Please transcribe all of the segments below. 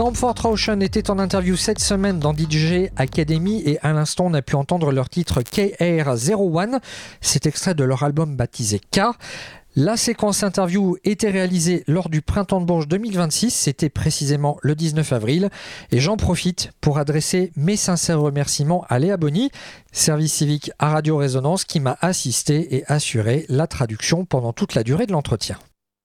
Comfort Ocean était en interview cette semaine dans DJ Academy et à l'instant on a pu entendre leur titre KR01. C'est extrait de leur album baptisé K. La séquence interview était réalisée lors du Printemps de Bourges 2026, c'était précisément le 19 avril. Et j'en profite pour adresser mes sincères remerciements à Léa Bonny, service civique à Radio Résonance, qui m'a assisté et assuré la traduction pendant toute la durée de l'entretien.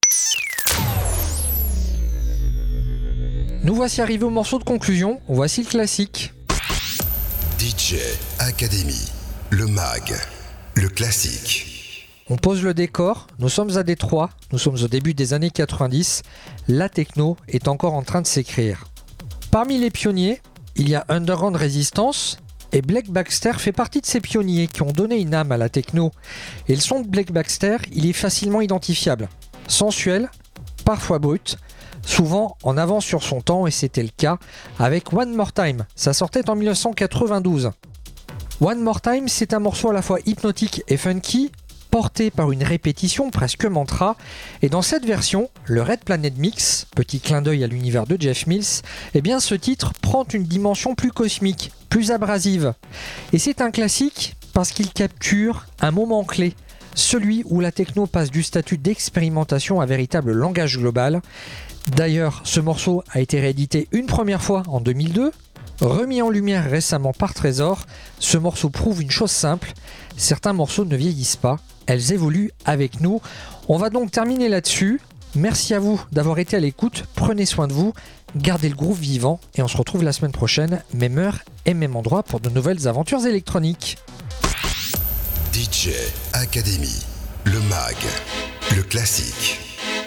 Nous voici arrivés au morceau de conclusion, voici le classique. DJ Academy, le mag, le classique. On pose le décor, nous sommes à Détroit, nous sommes au début des années 90, la techno est encore en train de s'écrire. Parmi les pionniers, il y a Underground Resistance, et Blake Baxter fait partie de ces pionniers qui ont donné une âme à la techno. Et le son de Blake Baxter, il est facilement identifiable, sensuel, parfois brut, souvent en avance sur son temps, et c'était le cas avec One More Time. Ça sortait en 1992. One More Time, c'est un morceau à la fois hypnotique et funky, porté par une répétition presque mantra, et dans cette version, le Red Planet Mix, petit clin d'œil à l'univers de Jeff Mills, eh bien ce titre prend une dimension plus cosmique, plus abrasive. Et c'est un classique parce qu'il capture un moment clé, celui où la techno passe du statut d'expérimentation à véritable langage global. D'ailleurs, ce morceau a été réédité une première fois en 2002, remis en lumière récemment par Trésor. Ce morceau prouve une chose simple, certains morceaux ne vieillissent pas, elles évoluent avec nous. On va donc terminer là-dessus. Merci à vous d'avoir été à l'écoute, prenez soin de vous, gardez le groove vivant et on se retrouve la semaine prochaine, même heure et même endroit pour de nouvelles aventures électroniques. DJ Academy, le mag, le classique.